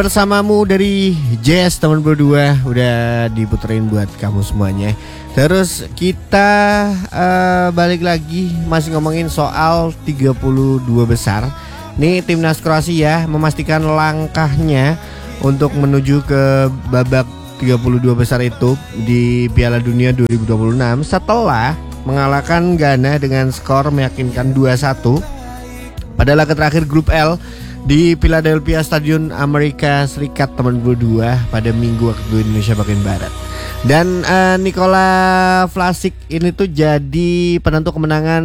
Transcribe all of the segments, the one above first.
bersamamu dari Jazz teman berdua udah diputerin buat kamu semuanya. Terus kita balik lagi masih ngomongin soal 32 besar. Nih timnas Kroasia memastikan langkahnya untuk menuju ke babak 32 besar itu di Piala Dunia 2026 setelah mengalahkan Ghana dengan skor meyakinkan 2-1 pada laga terakhir grup L di Philadelphia Stadion Amerika Serikat teman berdua pada Minggu waktu Indonesia bagian Barat. Dan Nikola Vlasic ini tuh jadi penentu kemenangan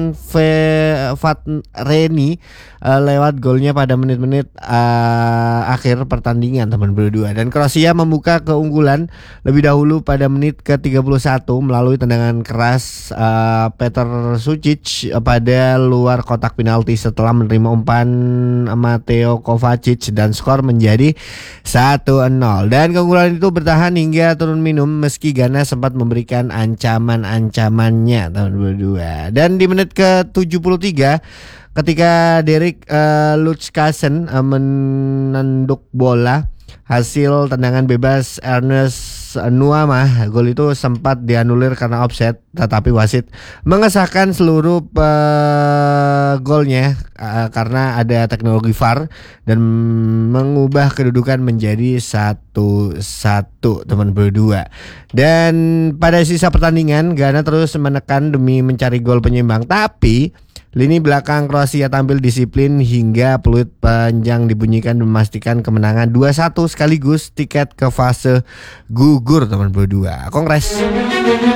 Reni lewat golnya pada menit-menit akhir pertandingan teman berdua. Dan Kroasia membuka keunggulan lebih dahulu pada menit ke-31 melalui tendangan keras Petar Sučić pada luar kotak penalti setelah menerima umpan Mateo Kovacic dan skor menjadi 1-0. Dan keunggulan itu bertahan hingga turun minum meski Ghana sempat memberikan ancaman-ancamannya tahun 2022. Dan di menit ke-73 ketika Derek Lucassen menenduk bola hasil tendangan bebas Ernest Nuamah, gol itu sempat dianulir karena offside, tetapi wasit mengesahkan seluruh golnya karena ada teknologi VAR dan mengubah kedudukan menjadi 1-1 teman berdua. Dan pada sisa pertandingan Ghana terus menekan demi mencari gol penyeimbang, tapi lini belakang Kroasia tampil disiplin hingga peluit panjang dibunyikan memastikan kemenangan 2-1 sekaligus tiket ke fase gugur teman berdua. Kongres.